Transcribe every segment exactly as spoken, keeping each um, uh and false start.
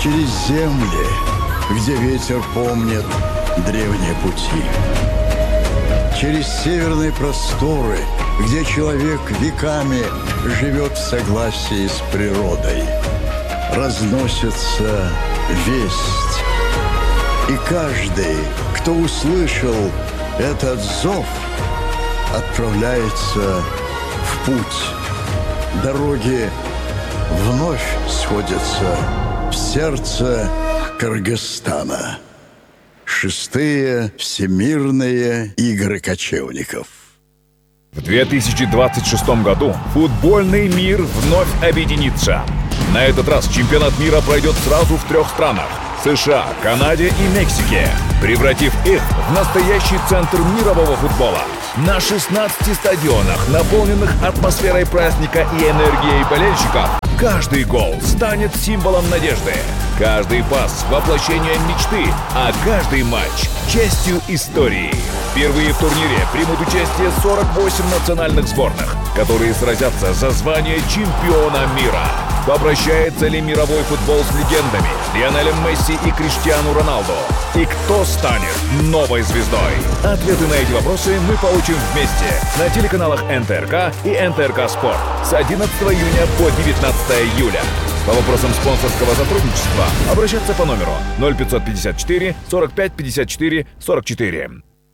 через земли, где ветер помнит древние пути. Через северные просторы, где человек веками живет в согласии с природой. Разносится весть. И каждый, кто услышал этот зов, отправляется в путь. Дороги вновь сходятся в сердце Кыргызстана. Шестые Всемирные игры кочевников. В две тысячи двадцать шестом году футбольный мир вновь объединится. На этот раз чемпионат мира пройдет сразу в трех странах – США, Канаде и Мексике, превратив их в настоящий центр мирового футбола. На шестнадцати стадионах, наполненных атмосферой праздника и энергией болельщиков, каждый гол станет символом надежды, каждый пас – воплощением мечты, а каждый матч – частью истории. Впервые в турнире примут участие сорок восемь национальных сборных, которые сразятся за звание чемпиона мира. Попрощается ли мировой футбол с легендами Лионелем Месси и Криштиану Роналду? И кто станет новой звездой? Ответы на эти вопросы мы получим вместе на телеканалах эн тэ эр ка и эн тэ эр ка Спорт с одиннадцатого июня по девятнадцатое июля. По вопросам спонсорского сотрудничества обращаться по номеру ноль пятьсот пятьдесят четыре сорок пять пятьдесят четыре сорок четыре.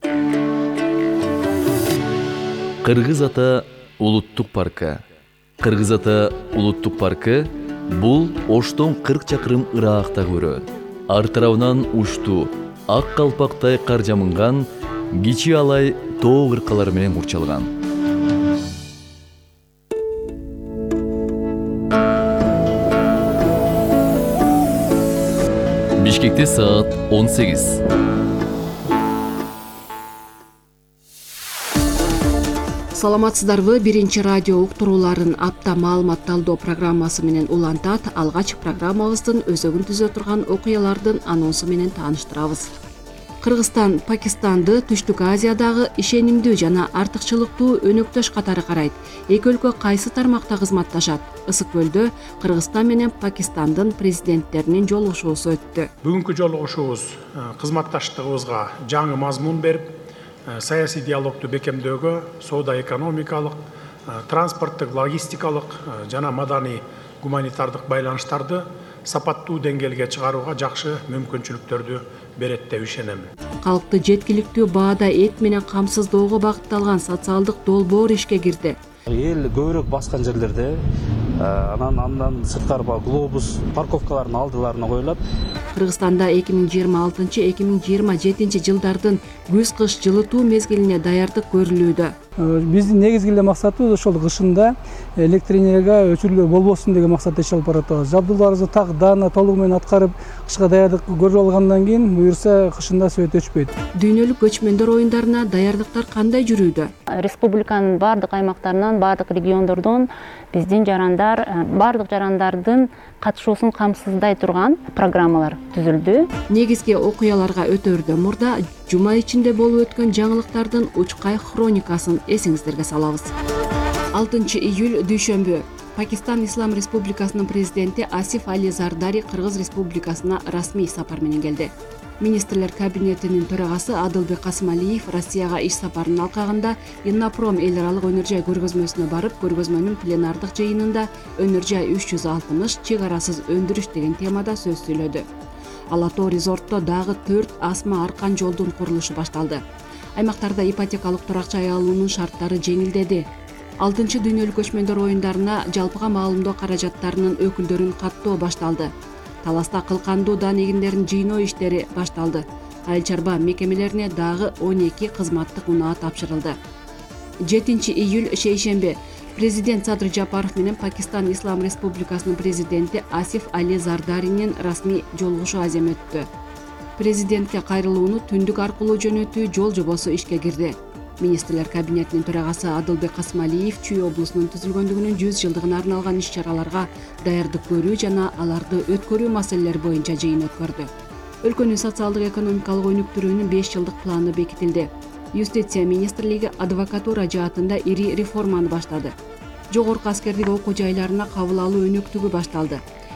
Кыргыз ата улуттук паркы. Кыргыз ата улуттук паркы бул Оштон кырк чакырым ыракта көрөт. Ар тарабынан ушту, ак калпактай кар жамынган, кичи алай тоо кыркалар менен курчалган. Бишкекте саат он сегиз. Саламатсыздарбы, биринчи радио уктурууларын апта маалыматталдоо программасы менен улантат. Алгач программабыздын өзөгүн түзө турган окуялардын анонсу менен тааныштырабыз. Кыргызстан Пакистанды Түштүк Азиядагы ишенимдүү жана артыкчылыктуу өнөктөш катары карайт. Эки өлкө кайсы тармакта кызматташат? Ысык көлдө Кыргызстан менен Пакистандын президенттеринин жолугушуусу өттү. Бүгүнкү жолугушуубуз кызматташтыгыбызга жаңы мазмун берип, саясий диалогту бекемдөөгө, соода экономикалык, транспорттук, логистикалык жана маданий гуманитардык байланыштарды сапаттуу деңгээлге чыгарууга жакшы мүмкүнчүлүктөрдү берет деп ишенем. Калкты жеткиликтүү баада эт менен камсыздоого багытталган социалдык долбоор ишке кирди. Эл көбүрөөк баскан жерлерде анан андан сырткары глобус парковкалардын алдыларына коюлат. Кыргызстанда эки миң жыйырма алтынчы — эки миң жыйырма жетинчи жылдардын күз-кыш жылытуу мезгилине даярдык көрүлүүдө. Биздин негизги эле максатыбыз ошол кышында электр энергия өчүрүүлөр болбосун деген максатта иш алып баратабыз. Жабдууларыбызды так даана толугу менен аткарып, кышка даярдык көрүп алгандан кийин буюрса кышында сөйт өчпөйт. Дүйнөлүк көчмөндөр оюндарына даярдыктар кандай жүрүүдө? Республиканын бардык аймактарынан, бардык региондордон биздин жарандар, бардык жарандардын катышуусун камсыздай турган программалар түзүлдү. Негизги окуяларга өтөрдөн мурда жума ичинде болуп өткөн жаңылыктардын учкай хроникасын эсиңиздерге салабыз. алтынчы июль дүйшөмбү. Пакистан Ислам Республикасынын президенти Асиф Али Зардари Кыргыз Республикасына расмий сапар менен келди. Министрлер кабинетинин төрагасы Адылбек Касымалиев Россияга иш сапарынын алкагында Иннопром эл аралык өнөр жай көргөзмөсүнө барып, көргөзмөнүн пленардык жыйынында өнөр жай үч жүз алтымыш чек арасыз өндүрүш деген темада сөз сүйлөдү. Алато резортто дагы төрт асма аркан жолдун курулушу башталды. Аймактарда ипотекалык турак жай алуунун шарттары жеңилдеди. алтынчы дүйнөлүк көчмөндөр оюндарына жалпыга маалымдоо каражаттарынын өкүлдөрүн каттоо башталды. Таласта кылкандуу дан эгиндерин жыйноо иштери башталды. Айыл чарба мекемелерине дагы он эки кызматтык унаа тапшырылды. жетинчи июль шейшемби. Президент Садыр Жапаров менен Пакистан Ислам Республикасынын президенти Асиф Али Зардаринин расмий жолугушу азем өттү. Президентке кайрылууну түндүк аркылуу жөнөтүү жол жобосу ишке кирди. Министрлер кабинетинин төрагасы Адылбек Касымалиев Чүй облусунун түзүлгөндүгүнүн жүз жылдыгына арналган иш-чараларга даярдык көрүү жана аларды өткөрүү маселелери боюнча жыйын өткөрдү. Өлкөнүн социалдык экономикалык өнүктүрүүнүн беш жылдык планы бекитилди. Юстиция министрлиги адвокатура жаатында ири реформаны баштады. Жогорку аскердик окуу жайларына кабыл алуу өнөктүгү башталды.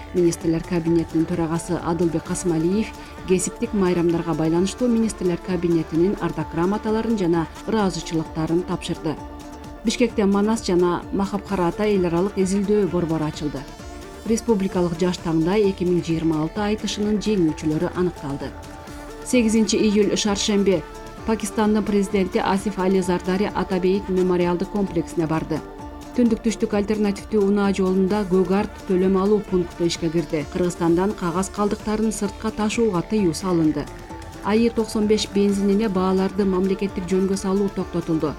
Министрлер кабинетинин төрагасы Адылбек Касымалиев кесиптик майрамдарга байланыштуу министрлер кабинетинин ардак грамоталарын жана ыраазычылыктарын тапшырды. Бишкекте Манас жана Махабхарата эл аралык изилдөө борбору ачылды. Республикалык жаш таңдай эки миң жыйырма алты айтышынын жеңүүчүлөрү аныкталды. сегизинчи июль шаршемби Пакистандын президенти Асиф Али Зардари Атабейит мемориалдык комплексине барды. Түндүк түштүк альтернативдүү унаа жолунда Гөгарт төлөм алуу пункту ишке кирди. Кыргызстандан кагаз калдыктарын сыртка ташууга тыюу салынды. АИ токсон беш бензинине бааларды мамлекеттик жөнгө салуу токтотулду.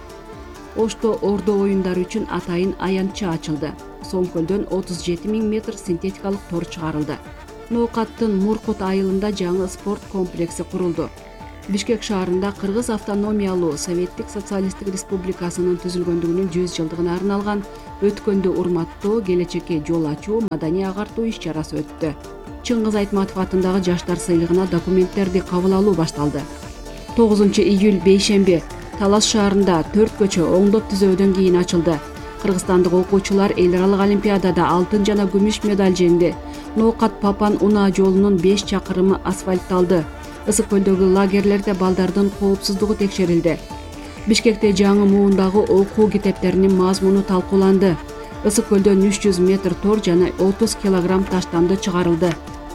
Ошто ордо оюндары үчүн атайын аянтчы ачылды. Сомкөлдөн отуз жети миң метр синтетикалык тор чыгарылды. Ноокаттын Муркут айылында жаңы спорт комплекси курулду. Бишкек шаарында Кыргыз автономиялуу Советтик социалисттик республикасынын түзүлгөндүгүнүн жүз жылдыгына арналган өткөндү урматтоо, келечекке жол ачуу, маданий агартуу иш-чарасы өттү. Чыңгыз Айтматов атындагы жаштар сыйлыгына документтерди кабыл алуу башталды. тогузунчу июль бейшемби Талас шаарында төрт көчө оңдоп түзөөдөн кийин ачылды. Кыргызстандык окуучулар эл аралык олимпиадада алтын жана күмүш медаль жеңди. Ноокат Папан унаа жолунун беш чакырымы асфальтталды. Ысык көлдөгү лагерлерде балдардын коопсуздугу текшерилди. Бишкекте жаңы муундагы окуу китептеринин мазмуну талкууланды. Ысык көлдөн үч жүз метр тор жана отуз килограмм таштанды чыгарылды.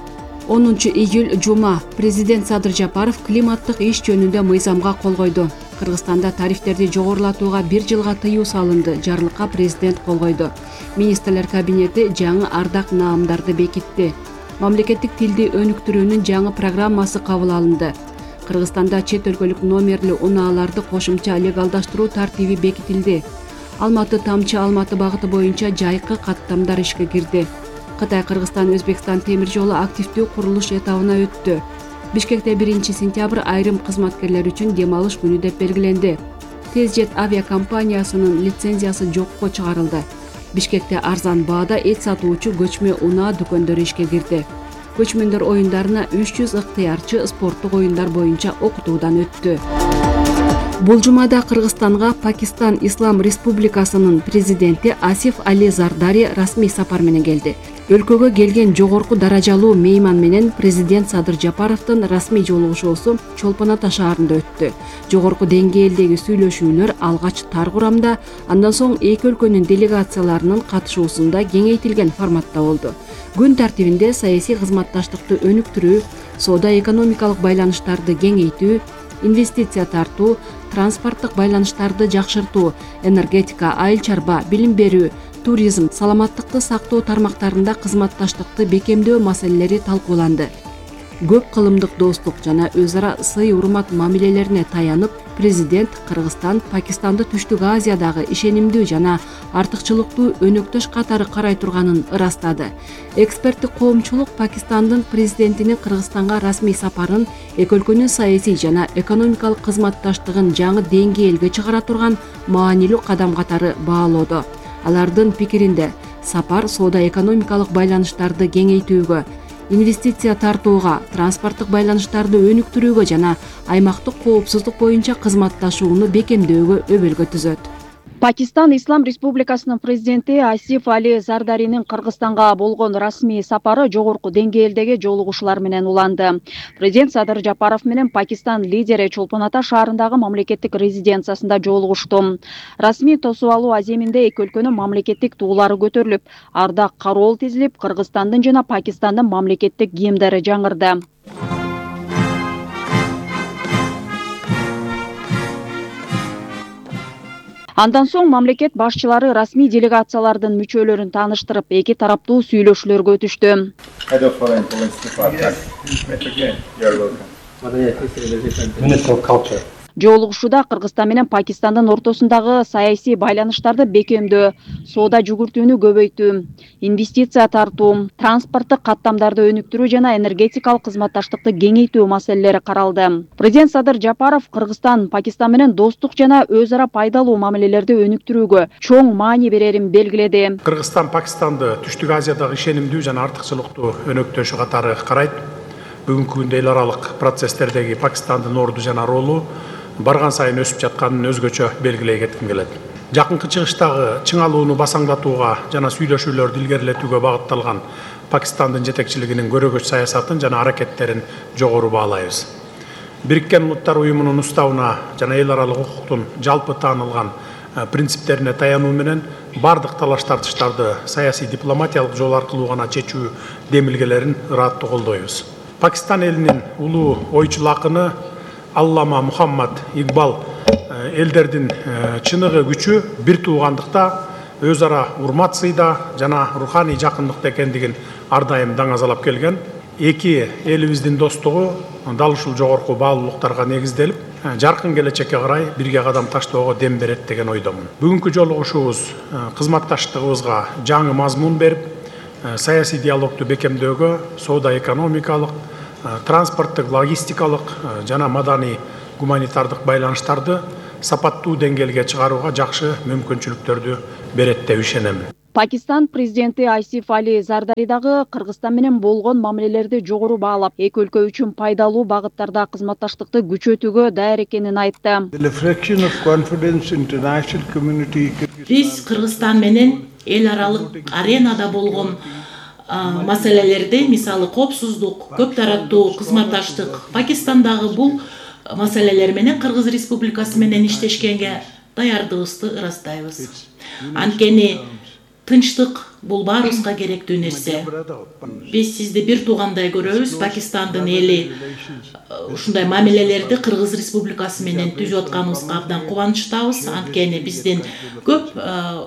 онунчу июль жума президент Садыр Жапаров климаттык иш жөнүндө мыйзамга кол койду. Кыргызстанда тарифтерди жогорулатууга бир жылга тыюу салынды. Жарлыкка президент кол койду. Министрлер кабинети жаңы ардак наамдарды бекитти. Мамлекеттик тилди өнүктүрүүнүн жаңы программасы кабыл алынды. Кыргызстанда чет өлкөлүк номерлүү унааларды кошумча легалдаштыруу тартиби бекитилди. Алматы Тамчы Алматы багыты боюнча жайкы каттамдар ишке кирди. Кытай Кыргызстан Өзбекстан темир жолу активдүү курулуш этабына өттү. Бишкекте биринчи сентябрь айрым кызматкерлер үчүн дем алыш күнү деп белгиленди. Тезжет авиакомпаниясынын лицензиясы жокко чыгарылды. Бишкекте арзан баада эт сатуучу көчмө унаа дүкөндөрү ишке кирди. Көчмөндөр оюндарына үч жүз ыктыярчы спорттук оюндар боюнча окутуудан өттү. Бул жумада Кыргызстанга Пакистан Ислам Республикасынын президенти Асиф Али Зардари расмий сапар менен келди. Өлкөгө келген жогорку даражалуу мейман менен президент Садыр Жапаровдун расмий жолугушуусу Чолпон Ата шаарында өттү. Жогорку деңгээлдеги сүйлөшүүлөр алгач тар курамда, андан соң эки өлкөнүн делегацияларынын катышуусунда кеңейтилген форматта болду. Күн тартибинде саясий кызматташтыкты өнүктүрүү, соода-экономикалык байланыштарды кеңейтүү, инвестиция тартуу, транспорттук байланыштарды жакшыртуу, энергетика, айыл чарба, билим берүү, туризм, саламаттыкты сактоо тармактарында кызматташтыкты бекемдөө маселелери талкууланды. Көп кылымдык достук жана өз ара сый урмат мамилелерине таянып, президент Кыргызстан Пакистанды Түштүк Азиядагы ишенимдүү жана артыкчылыктуу өнөктөш катары карай турганын ырастады. Эксперттик коомчулук Пакистандын президентинин Кыргызстанга расмий сапарын эки өлкөнүн саясий жана экономикалык кызматташтыгын жаңы деңгээлге чыгара турган маанилүү кадам катары баалоодо. Алардын пикиринде сапар соода-экономикалык байланыштарды кеңейтүүгө, инвестиция тартууга, транспорттук байланыштарды өнүктүрүүгө жана аймактык коопсуздук боюнча кызматташууну бекемдөөгө өбөлгө түзөт. Пакистан Ислам Республикасынын президенти Асиф Али Зардаринин Кыргызстанга болгон расмий сапары жогорку деңгээлдеги жолугушуулар менен уланды. Президент Садыр Жапаров менен Пакистан лидери Чолпон Ата шаарындагы мамлекеттик резиденциясында жолугушту. Расмий тосуп алуу аземинде эки өлкөнүн мамлекеттик туулары көтөрүлүп, ардак кароол тизилип, Кыргызстандын жана Пакистандын мамлекеттик гимндери жаңырды. Андан соң мамлекет башчылары расмий делегациялардын мүчөлөрүн тааныштырып, эки тараптуу сүйлөшүүлөргө өтүштү. Жолугушууда Кыргызстан менен Пакистандын ортосундагы саясий байланыштарды бекемдөө, соода жүгүртүүнү көбөйтүү, инвестиция тартуу, транспорттук каттамдарды өнүктүрүү жана энергетикалык кызматташтыкты кеңейтүү маселелери каралды. Президент Садыр Жапаров Кыргызстан Пакистан менен достук жана өз ара пайдалуу мамилелерди өнүктүрүүгө чоң маани берерин белгиледи. Кыргызстан Пакистанды Түштүк Азиядагы ишенимдүү жана артыкчылыктуу өнөктөшү катары карайт. Бүгүнкү күндө эл аралык процесстердеги Пакистандын орду жана ролу барган сайын өсүп жатканын өзгөчө белгилей кетким келет. Жакынкы чыгыштагы чыңалууну басаңдатууга жана сүйлөшүүлөрдү илгерилетүүгө багытталган Пакистандын жетекчилигинин көрөгөч саясатын жана аракеттерин жогору баалайбыз. Бириккен Улуттар Уюмунун уставына жана эл аралык укуктун жалпы таанылган принциптерине таянуу менен бардык талаш тартыштарды саясий дипломатиялык жол аркылуу гана чечүү демилгелерин ыраттуу колдойбуз. Пакистан элинин улуу ойчул акыны Аллама Мухаммад Игбал элдердин чыныгы күчү бир туугандыкта, өз ара урмат сыйда жана руханий жакындыкта экендигин ар дайым даңазалап келген. Эки элибиздин достугу дал ушул жогорку баалуулуктарга негизделип, жаркын келечекке карай бирге кадам таштоого дем берет деген ойдомун. Бүгүнкү жолугушуубуз кызматташтыгыбызга жаңы мазмун берип, саясий диалогду бекемдөөгө, соода экономикалык, транспорттук, логистикалык жана маданий гуманитардык байланыштарды сапаттуу деңгээлге чыгарууга жакшы мүмкүнчүлүктөрдү берет деп ишенемин. Пакистан президенти Асиф Али Зардари дагы Кыргызстан менен болгон мамилелерди жогору баалап, эки өлкө үчүн пайдалуу багыттарда кызматташтыкты күчөтүүгө даяр экенин айтты. Биз Кыргызстан менен эл аралык аренада болгон маселелерди, мисалы коопсуздук, көп тараттуу кызматташтык, Пакистандагы бул маселелер менен Кыргыз Республикасы менен иштешкенге даярдыгыбызды ырастайбыз. Анткени тынчтык бул баарыбызга керектүү нерсе. Биз сизди бир туугандай көрөбүз. Пакистандын эли ушундай мамилелерди Кыргыз Республикасы менен түзүп атканыбызга абдан кубанычтабыз. Анткени биздин көп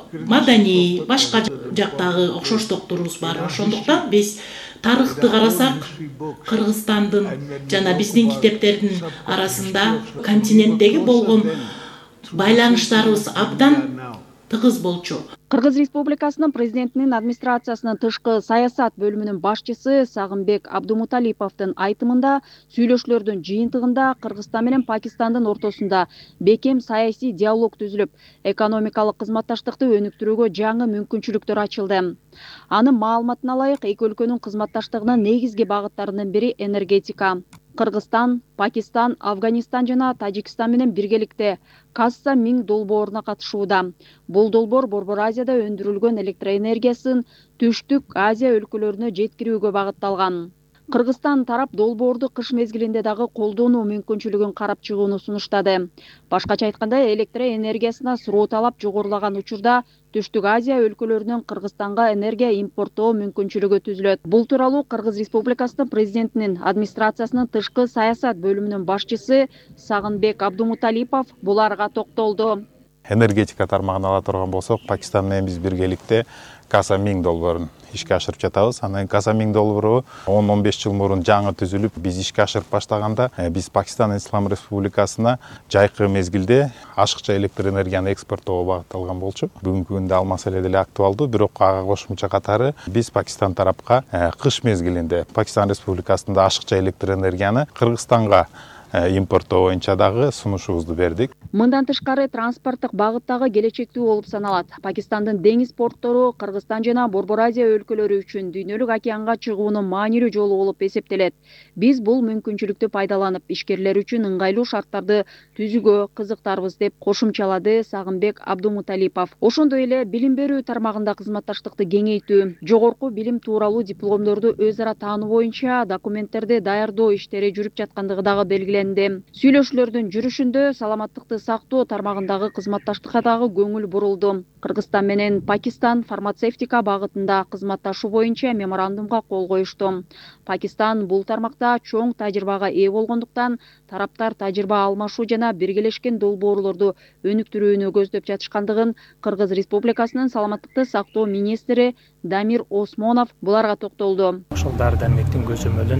маданий, башка жактагы окшоштуктурубуз бар. Ошондуктан биз тарыхты карасак, Кыргызстандын жана биздин китептердин арасында континенттеги болгон байланыштарыбыз абдан тыгыз болчу. Кыргыз Республикасынын президентинин администрациясынын тышкы саясат бөлүмүнүн башчысы Сагынбек Абдумуталиповдун айтымында, сүйлөшүүлөрдүн жыйынтыгында Кыргызстан менен Пакистандын ортосунда бекем саясий диалог түзүлүп, экономикалык кызматташтыкты өнүктүрүүгө жаңы мүмкүнчүлүктөр ачылды. Анын маалыматына ылайык, эки өлкөнүн кызматташтыгынын негизги багыттарынын бири энергетика. Кыргызстан, Пакистан, Афганистан жана Тажикстан менен биргеликте Касса миң долбооруна катышууда. Бул долбоор Борбор Азияда өндүрүлгөн электроэнергиясын Түштүк Азия өлкөлөрүнө жеткирүүгө багытталган. Кыргызстан тарап долбоорду кыш мезгилинде дагы колдонуу мүмкүнчүлүгүн карап чыгууну сунуштады. Башкача айтканда, электроэнергиясына суроо талап жогорулаган учурда Түштүк Азия өлкөлөрүнүн Кыргызстанга энергия импорттоо мүмкүнчүлүгү түзүлөт. Бул тууралуу Кыргыз Республикасынын президентинин администрациясынын тышкы саясат бөлүмүнүн башчысы Сагынбек Абдумуталипов буларга токтолду. Энергетика тармагын ала турган болсок, Пакистан менен биз биргеликте Касса миң долбоорун ишке ашырып жатабыз. Анан Касса миң долбоору он он беш жыл мурун жаңы түзүлүп, биз ишке ашырып баштаганда, биз Пакистан Ислам Республикасына жайкы мезгилде ашыкча электр энергияны экспорттоого багытталган болчу. Бүгүнкү күндө ал маселе деле актуалдуу, бирок ага кошумча катары биз Пакистан тарапка кыш мезгилинде Пакистан Республикасында ашыкча электр энергияны Кыргызстанга импорттоо боюнча дагы сунушубузду бердик. Мындан тышкары транспорттук багыттагы келечектүү болуп саналат. Пакистандын деңиз порттору Кыргызстан жана Борбор Азия өлкөлөрү үчүн дүйнөлүк океанга чыгуунун маанилүү жолу болуп эсептелет. Биз бул мүмкүнчүлүктү пайдаланып, ишкерлер үчүн ыңгайлуу шарттарды түзүүгө кызыктарбыз деп кошумчалады Сагынбек Абдумуталипов. Ошондой эле билим берүү тармагында кызматташтыкты кеңейтүү, жогорку билим тууралуу дипломдорду өз ара таануу боюнча документтерди даярдоо иштери жүрүп жаткандыгы дагы белгиленди. Сүйлөшүүлөрдүн жүрүшүндө саламаттыкты сактоо тармагындагы кызматташтыкка дагы көңүл бурулду. Кыргызстан менен Пакистан фармацевтика багытында кызматташуу боюнча меморандумга кол коюшту. Пакистан бул тармакта чоң тажрыйбага ээ болгондуктан тараптар тажрыйба алмашуу жана биргелешкен долбоорлорду өнүктүрүүнү көздөп жатышкандыгын Кыргыз Республикасынын саламаттыкты сактоо министри Дамир Осмонов буларга токтолду. Ошол дары дармектин көзөмөлүн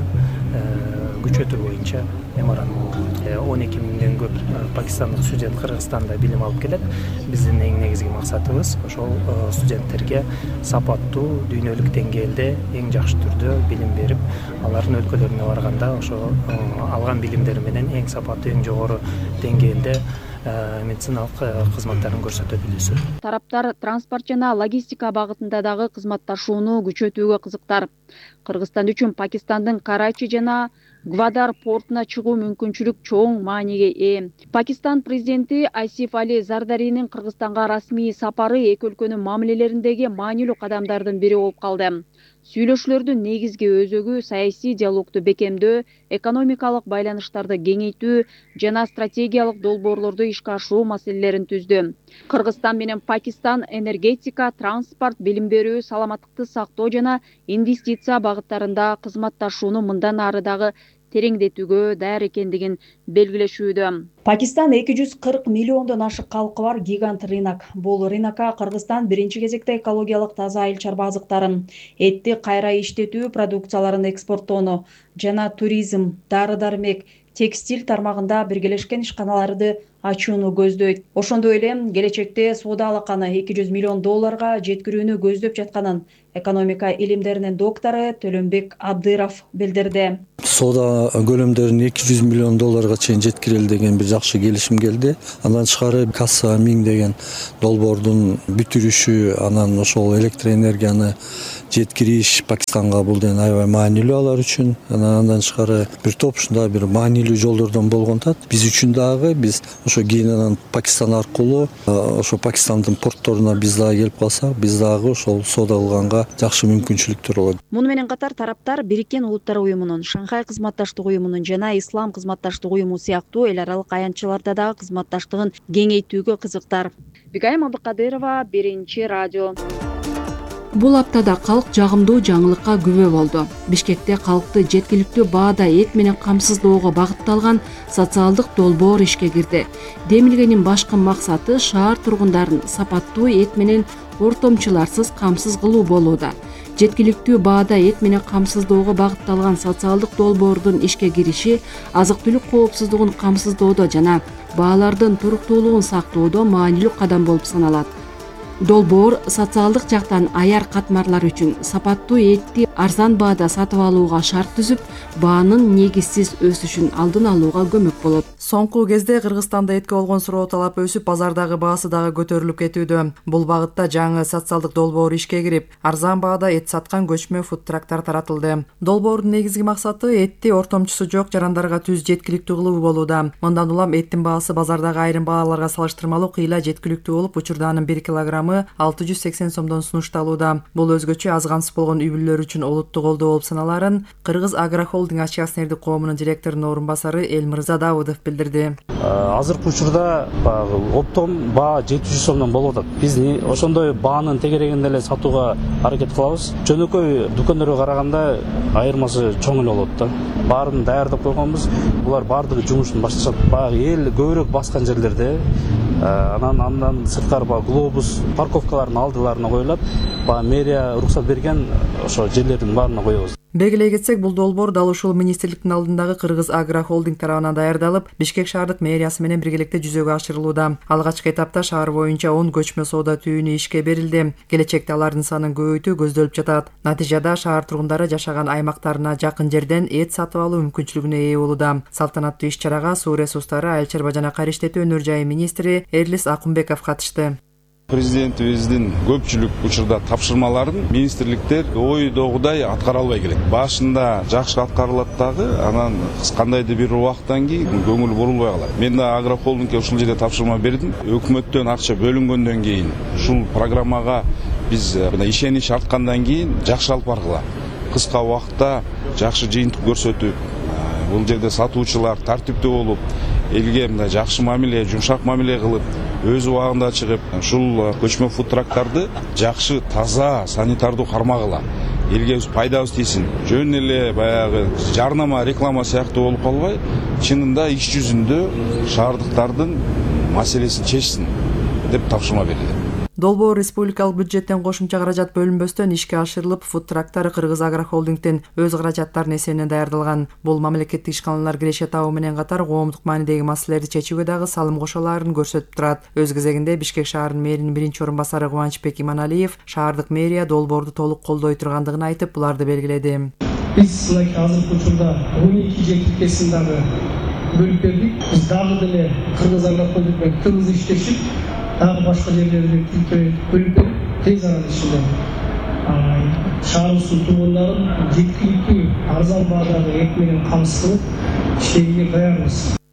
күчөтүү боюнча меморандум он эки миңден көп пакистандык студент Кыргызстанда билим алып келет. Биздин эң негизги максатыбыз ошол студенттерге сапаттуу дүйнөлүк деңгээлде эң жакшы түрдө билим берип, алардын өлкөлөрүнө барганда ошо алган билимдери менен эң сапаттуу, эң жогору деңгээлде медициналык кызматтарын көрсөтө билүүсү. Тараптар транспорт жана логистика багытында дагы кызматташууну күчөтүүгө кызыктар. Кыргызстан үчүн Пакистандын Карачи жана Гвадар портуна чыгуу мүмкүнчүлүк чоң мааниге ээ. Пакистан президенти Асиф Али Зардаринин Кыргызстанга расмий сапары эки өлкөнүн мамилелериндеги маанилүү кадамдардын бири болуп калды. Сүйлөшүүлөрдүн негизги өзөгү саясий диалогду бекемдөө, экономикалык байланыштарды кеңейтүү жана стратегиялык долбоорлорду ишке ашыруу маселелерин түздү. Кыргызстан менен Пакистан энергетика, транспорт, билим берүү, саламаттыкты сактоо жана инвестиция багыттарында кызматташууну мындан ары дагы тереңдетүүгө даяр экендигин белгилешүүдө. Пакистан эки жүз кырк миллиондон ашык калкы бар гигант рынок. Бул рынокко Кыргызстан биринчи кезекте экологиялык таза айыл чарба азыктарын, этти кайра иштетүү продукцияларын экспорттоону жана туризм, дары-дармек, текстиль тармагында биргелешкен ишканаларды ачууну көздөйт. Ошондой эле келечекте соода алаканы эки жүз миллион долларга жеткирүүнү көздөп жатканын экономика илимдеринин доктору Төлөнбек Абдыров билдирди. Соода көлөмдөрүн эки жүз миллион долларга чейин жеткирели деген бир жакшы келишим келди. Андан тышкары Касса Миң деген долбоордун бүтүрүшү, анан ошол электроэнергияны жеткириш Пакистанга бул деген аябай маанилүү алар үчүн. Андан тышкары бир топ ушундай бир маанилүү жолдордон болгонтат. Биз үчүн дагы биз ошо кийинен Пакистан аркылуу ошо Пакистандын портторуна биз дагы келип калсак, биз дагы ошол соода кылганга жакшы мүмкүнчүлүктөр болот. Муну менен катар тараптар Бириккен Улуттар уюмунун, Шанхай кызматташтык уюмунун жана Ислам кызматташтык уюму сыяктуу эл аралык аянтчаларда дагы кызматташтыгын кеңейтүүгө кызыктар. Бигайым Абдыкадырова, Биринчи радио. Бул аптада калк жагымдуу жаңылыкка күбө болду. Бишкекте калкты жеткиликтүү баада эт менен камсыздоого багытталган социалдык долбоор ишке кирди. Демилгенин башкы максаты шаар тургундарын сапаттуу эт менен ортомчуларсыз камсыз кылуу болууда. Жеткиликтүү баада эт менен камсыздоого багытталган социалдык долбоордун ишке кириши азык-түлүк коопсуздугун камсыздоодо жана баалардын туруктуулугун сактоодо маанилүү кадам болуп саналат. Долбоор социалдык жактан аяр катмарлар үчүн сапаттуу этти арзан баада сатып алууга шарт түзүп, баанын негизсиз өсүшүн алдын алууга көмөк болот. Соңку кезде Кыргызстанда этке болгон суроо талап өсүп, базардагы баасы дагы көтөрүлүп кетүүдө. Бул багытта жаңы социалдык долбоор ишке кирип, арзан баада эт саткан көчмө фудтрактар таратылды. Долбоордун негизги максаты этти ортомчусу жок жарандарга түз жеткиликтүү кылуу болууда. Мындан улам эттин баасы базардагы айрым бааларга салыштырмалуу кыйла жеткиликтүү болуп, учурда анын бир килограммы алты жүз сексен сомдон сунушталууда. Бул өзгөчө аз камсыз болгон үй бүлөлөр үчүн олуттуу колдоо болуп саналарын Кыргыз Агрохолдинг акционердик коомунун директорунун орун басары Элмырза Давыдов билдирди. Азыркы учурда оптом баа жети жүз сомдон болуп атат. Биз ошондой баанын тегерегинде эле сатууга аракет кылабыз. Жөнөкөй дүкөндөргө караганда айырмасы чоң эле болот да. Баарын даярдап койгонбуз. Булар баардыгы жумушун башташат. Баягы эл көбүрөөк баскан жерлерде анан андан сырткары глобус парковкалардын алдыларына коюлат. Мэрия уруксат берген ошо жерлердин баарына коебуз. Белгилей кетсек, бул долбоор дал ушул министрликтин алдындагы Кыргыз Агрохолдинг тарабынан даярдалып, Бишкек шаардык мэриясы менен биргеликте жүзөгө ашырылууда. Алгачкы этапта шаар боюнча он көчмө соода түйүнү ишке берилди. Келечекте алардын санын көбөйтүү көздөлүп жатат. Натыйжада шаар тургундары жашаган аймактарына жакын жерден эт сатып алуу мүмкүнчүлүгүнө ээ болууда. Салтанаттуу иш-чарага суу ресурстары, айыл чарба жана кайра иштетүү өнөр жайы министри Эрлис Акунбеков катышты. Президентибиздин көпчүлүк учурда тапшырмаларын министрликтер ойдогудай аткара албай келет. Башында жакшы аткарылат дагы, анан кандайдыр бир убакыттан кийин көңүл бурулбай калат. Мен да Агрохолдингке ушул жерде тапшырма бердим. Өкмөттөн акча бөлүнгөндөн кийин ушул программага биз ишенич арткандан кийин жакшы алып баргыла. Кыска убакытта жакшы жыйынтык көрсөтүп, бул жерде сатуучулар тартиптүү болуп, элге мындай жакшы мамиле, жумшак мамиле кылып, өз убагында чыгып, ушул көчмө фудтрактарды жакшы, таза, санитардуу кармагыла. Элге пайдабыз тийсин. Жөн эле баягы жарнама, реклама сыяктуу болуп калбай, чынында иш жүзүндө шаардыктардын маселесин чечсин деп тапшырма берилди. Долбоор республикалык бюджеттен кошумча каражат бөлүнбөстөн ишке ашырылып, фудтрактар Кыргыз Агрохолдингдин өз каражаттарынын эсебинен даярдалган. Бул мамлекеттик ишканалар киреше табуу менен катар коомдук маанидеги маселелерди чечүүгө дагы салым кошоларын көрсөтүп турат. Өз кезегинде Бишкек шаарынын мэринин биринчи орун басары Кубанычбек Иманалиев шаардык мэрия долбоорду толук колдой тургандыгын айтып, буларды белгиледи. Биз азыркы учурда он эки жер тилкесин дагы бөлүп бердик. Биз дагы деле Кыргыз Агрохолдинг менен тығыз иштешип, дагы башка жерлерде тилке бөлүп берип, тез арада ичинде шаарыбыздын тургундарын жеткиликтүү арзан баадагы эт менен камсыз кылып иштегенге даярбыз.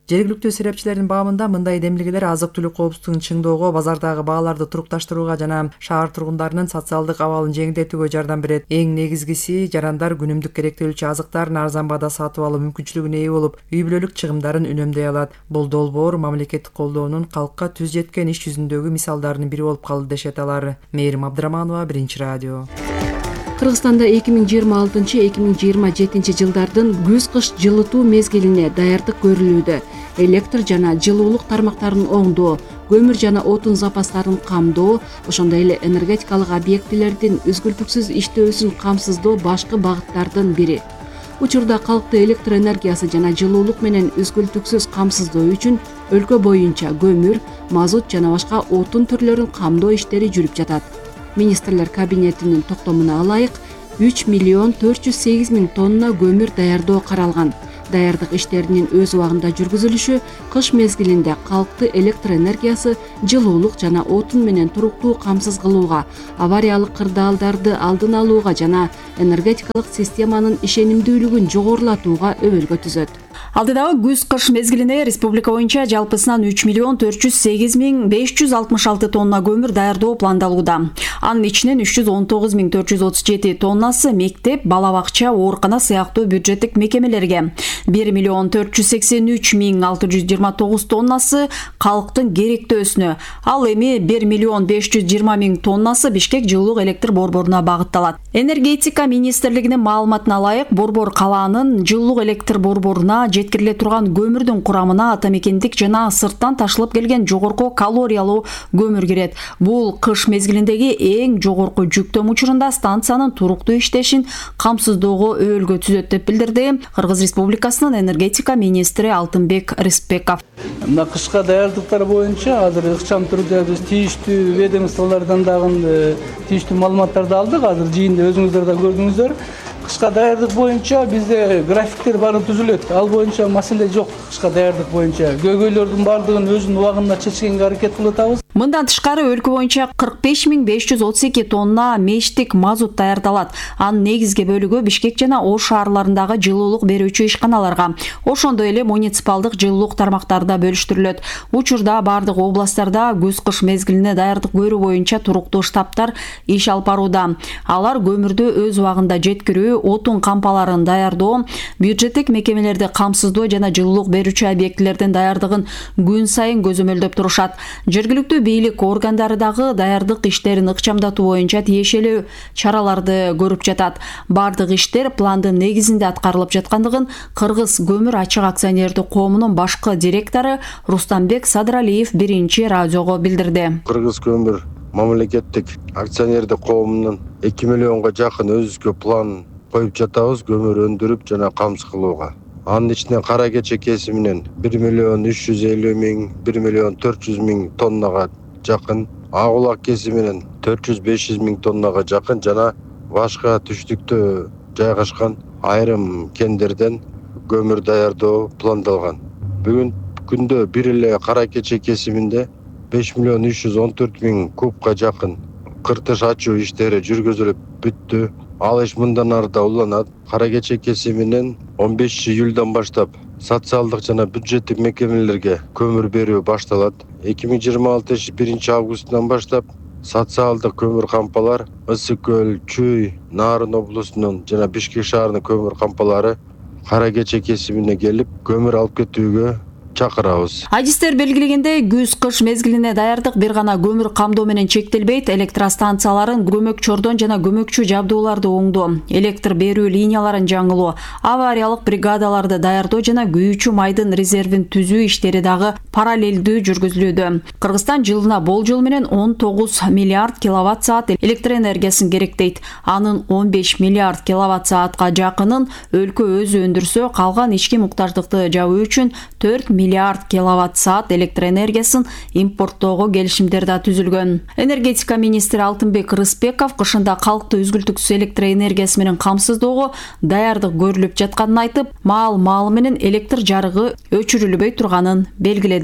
Жергиликтүү серепчилердин баамында мындай демилгелер азык-түлүк коопсуздугун чыңдоого, базардагы бааларды турукташтырууга жана шаар тургундарынын социалдык абалын жеңилдетүүгө жардам берет. Эң негизгиси жарандар күнүмдүк керектелүүчү азыктарын арзан баада сатып алуу мүмкүнчүлүгүнө ээ болуп, үй бүлөлүк чыгымдарын үнөмдөй алат. Бул долбоор мамлекеттик колдоонун калкка түз жеткен иш жүзүндөгү мисалдарынын бири болуп калды дешет алар. Мээрим Абдыраманова, Биринчи радио. Кыргызстанда эки миң жыйырма алтынчы эки миң жыйырма жетинчи жылдардын күз-кыш жылытуу мезгилине даярдык көрүлүүдө. Электр жана жылуулук тармактарын оңдоо, көмүр жана отун запастарын камдоо, ошондой эле энергетикалык объектилердин үзгүлтүксүз иштөөсүн камсыздоо башкы багыттардын бири. Учурда калкты электр энергиясы жана жылуулук менен үзгүлтүксүз камсыздоо үчүн өлкө боюнча көмүр, мазут жана башка отун түрлөрүн камдоо иштери жүрүп жатат. Министрлер кабинетинин токтомуна ылайык үч миллион төрт жүз сегиз миң тонна көмүр даярдоо каралган. Даярдык иштеринин өз убагында жүргүзүлүшү кыш мезгилинде калкты электр энергиясы, жылуулук жана отун менен туруктуу камсыз кылууга, авариялык кырдаалдарды алдын алууга жана энергетикалык системанын ишенимдүүлүгүн жогорулатууга өбөлгө түзөт. Алдыдагы күз-кыш мезгилине республика боюнча жалпысынан үч миллион төрт жүз сегиз миң беш жүз алтымыш алты тонна көмүр даярдоо пландалууда. Анын ичинен үч жүз он тогуз миң төрт жүз отуз жети тоннасы мектеп, бала бакча, оорукана сыяктуу бюджеттик мекемелерге, бир миллион төрт жүз сексен үч миң алты жүз жыйырма тогуз тоннасы калктын керектөөсүнө, ал эми бир миллион беш жүз жыйырма миң тоннасы Бишкек жылуулук электр борборуна багытталат. Энергетика министрлигинин маалыматына ылайык, борбор калаанын жылуулук электр борборуна жеткириле турган көмүрдүн курамына атамекендик жана сырттан ташылып келген жогорку калориялуу көмүр кирет. Бул кыш мезгилиндеги эң жогорку жүктөм учурунда станциянын туруктуу иштешин камсыздоого өбөлгө түзөт деп билдирди Кыргыз Республикасынын энергетика министри Алтынбек Рыспеков. Мына кышка даярдыктар боюнча азыр ыкчам түрдө биз тийиштүү ведомстволордон дагы тийиштүү маалыматтарды алдык. Азыр жыйында өзүңүздөр да көрдүңүздөр. Кышка даярдык боюнча бизде графиктер баары түзүлөт. Ал боюнча маселе жок. Кышка даярдык боюнча көйгөйлөрдүн баардыгын өзүнүн убагында чечкенге аракет кылып атабыз. Мындан тышкары өлкө боюнча кырк беш миң беш жүз отуз эки тонна мештик мазут даярдалат. Анын негизги бөлүгү Бишкек жана Ош шаарларындагы жылуулук берүүчү ишканаларга, ошондой эле муниципалдык жылуулук тармактарда бөлүштүрүлөт. Учурда бардык областтарда күз-кыш мезгилине даярдык көрүү боюнча туруктуу штабтар иш алып барууда. Алар көмүрдү өз убагында жеткирүү, отун кампаларын даярдоо, бюджеттик мекемелерди камсыздоо жана жылуулук берүүчү объектилердин даярдыгын күн сайын көзөмөлдөп турушат. Жергиликтүү бийлик органдары дагы даярдык иштерин ыкчамдатуу боюнча тиешелүү чараларды көрүп жатат. Бардык иштер пландын негизинде аткарылып жаткандыгын Кыргыз көмүр ачык акционердик коомунун башкы директору Рустамбек Садыралиев Биринчи радиого билдирди. Кыргыз көмүр мамлекеттик акционердик коомунун эки миллионго жакын өзүбүзгө план коюп жатабыз көмүр өндүрүп жана камсыз кылууга. Анын ичинен кара кече кесиминен бир миллион үч жүз элүү миң, бир миллион төрт жүз миң тоннага жакын, ак улак кесиминен төрт жүз беш жүз миң тоннага жакын жана башка түштүктө жайгашкан айрым кендерден көмүр даярдоо пландалган. Бүгүн күндө бир эле кара кече кесиминде беш миллион үч жүз он төрт миң кубка жакын кыртыш ачуу иштери жүргүзүлүп бүттү. Ал иш мындан ары да уланат. Кара кече кесиминен он бешинчи июлдан баштап социалдык жана бюджеттик мекемелерге көмүр берүү башталат. эки миң жыйырма алтынчы биринчи августтан баштап социалдык көмүр кампалар Ысык көл, Чүй, Нарын облусунун жана Бишкек шаарынын көмүр кампалары кара кече кесимине келип көмүр алып кетүүгө чакырабыз. Адистер белгилегендей, күз-кыш мезгилине даярдык бир гана көмүр камдоо менен чектелбейт. Электростанцияларын көмөкчөрдөн жана көмөкчү жабдууларды оңдоо, электр берүү линияларын жаңылоо, авариялык бригадаларды даярдоо жана күйүүчү майдын резервин түзүү иштери дагы параллелдүү жүргүзүлүүдө. Кыргызстан жылына болжол менен он тогуз миллиард киловатт саат электр энергиясын керектейт. Анын он беш миллиард киловатт саатка жакынын өлкө өзү өндүрсө, калган ички муктаждыкты жабуу үчүн төрт миллиард киловатт саат электр энергиясын импорттоого келишимдер да түзүлгөн. Энергетика министри Алтынбек Рыспеков кышында калкты үзгүлтүксүз электр энергиясы менен камсыздоого даярдык көрүлүп жатканын айтып, маал-маалы менен электр жарыгы өчүрүлбөй турганын белгиледи.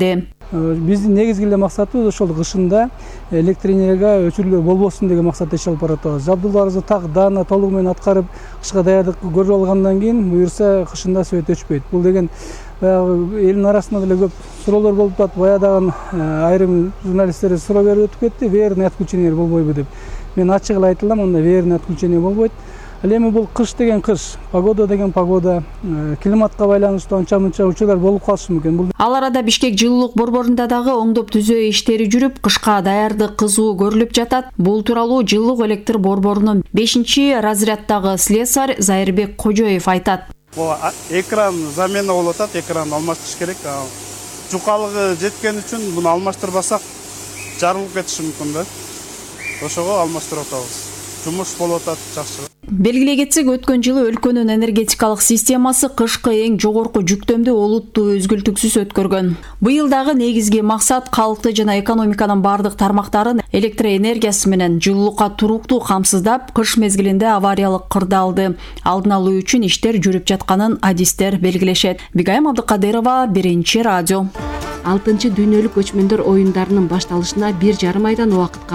биздин негизги эле максатыбыз ошол кышында электр энергия өчүрүүлөр болбосун деген максатта иш алып баратабыз. Жабдууларыбызды так даана толугу менен аткарып кышка даярдык көрүп алгандан кийин буюрса кышында свет өчпөйт. Бул деген баягы элдин арасында деле көп суроолор болуп атат. Баядагы айрым журналисттер суроо берип өтүп кетти, верный отключение болбойбу деп. Мен ачык эле айта алам, анда верный отключение болбойт. Ал эми бул кыш деген кыш, погода деген погода, климатка байланыштуу анча-мынча учурлар болуп калышы мүмкүн. Ал арада Бишкек жылуулук борборунда дагы оңдоп түзөө иштери жүрүп, кышка даярдык кызуу көрүлүп жатат. Бул тууралуу жылуулук электр борборунун бешинчи разряддагы слесарь Зайырбек Кожоев айтат. Экран замена болуп атат, экран алмаштырыш керек. Жукалыгы жеткен үчүн буну алмаштырбасак жарылып кетиши мүмкүн да. Ошого алмаштырып атабыз. Жумуш болуп атат жакшы. Белгилей кетсек, өткөн жылы өлкөнүн энергетикалык системасы кышкы эң жогорку жүктөмдү олуттуу өзгүлтүксүз өткөргөн. Быйыл дагы негизги максат калкты жана экономиканын бардык тармактарын электр энергиясы менен жылуулукка туруктуу камсыздап, кыш мезгилинде авариялык кырдаалды алдын алуу үчүн иштер жүрүп жатканын адистер белгилешет. Бигайым Абдыкадырова, Биринчи радио. алтынчы дүйнөлүк көчмөндөр оюндарынын башталышына бир жарым айдан убакыт